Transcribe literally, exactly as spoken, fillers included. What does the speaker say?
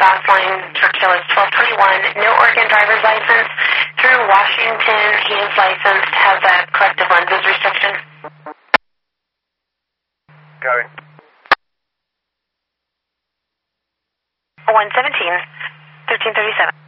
Gosline, Churchill is twelve twenty-one, no Oregon driver's license. Through Washington, he is licensed, has that corrective lenses restriction. Going. one seventeen, thirteen thirty-seven.